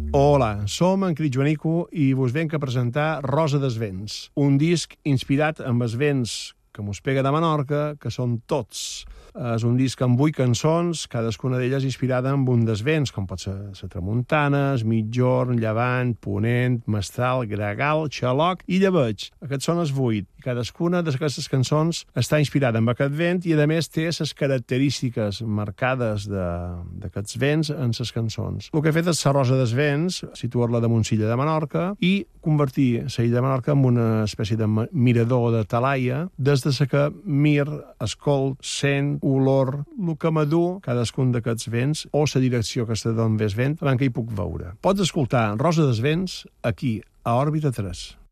Hola, som en Crit Joanico i vos venc a presentar Rosa dels Vents, un disc inspirat amb els vents que mos pega de Menorca, que són tots. És un disc amb 8 cançons, cadascuna d'elles inspirada amb un dels vents, com pot ser la tramuntana, el migjorn, llevant, ponent, mestral, gregal, xaloc i llebeig. Aquests són els 8. I cadascuna d'aquestes cançons està inspirada amb aquest vent i, a més, té les característiques marcades d'aquests vents en les cançons. El que he fet és la Rosa dels Vents, situar-la damunt l'illa de Menorca i convertir l'illa de Menorca en una espècie de mirador de talaia, des de la que mir, escolt, sent, olor, el que m'adú cadascun d'aquests vents o la direcció que està d'on ves vent, abans que hi puc veure. Pots escoltar Rosa dels Vents aquí, a Òrbita 3.